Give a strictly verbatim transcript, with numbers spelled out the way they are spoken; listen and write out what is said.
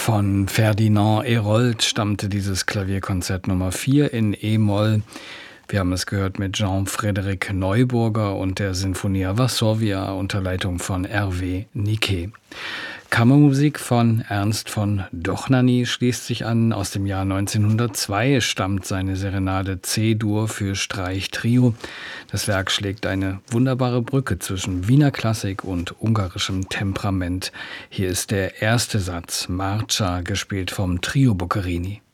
Von Ferdinand Hérold stammte dieses Klavierkonzert Nummer vier in E-Moll. Wir haben es gehört mit Jean-Frédéric Neuburger und der Sinfonia Varsovia unter Leitung von Hervé Niquet. Kammermusik von Ernst von Dohnanyi schließt sich an. Aus dem Jahr neunzehnhundertzwei stammt seine Serenade C-Dur für Streichtrio. Das Werk schlägt eine wunderbare Brücke zwischen Wiener Klassik und ungarischem Temperament. Hier ist der erste Satz, Marcia, gespielt vom Trio Boccherini.